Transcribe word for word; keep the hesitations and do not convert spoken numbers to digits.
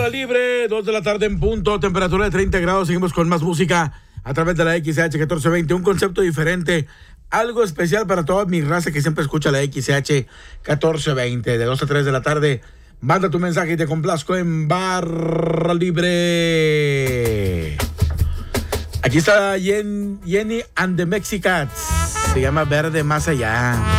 Libre, dos de la tarde en punto, temperatura de treinta grados. Seguimos con más música a través de la X H catorce veinte. Un concepto diferente, algo especial para toda mi raza que siempre escucha la X H catorce veinte. De dos a tres de la tarde, manda tu mensaje y te complazco en Barra Libre. Aquí está Yen, Jenny and the Mexicats. Se llama Verde Más Allá.